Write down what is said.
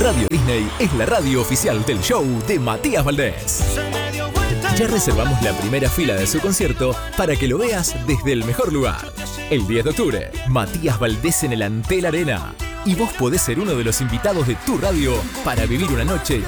Radio Disney es la radio oficial del show de Matías Valdés. Ya reservamos la primera fila de su concierto para que lo veas desde el mejor lugar. El 10 de octubre, Matías Valdés en el Antel Arena. Y vos podés ser uno de los invitados de tu radio para vivir una noche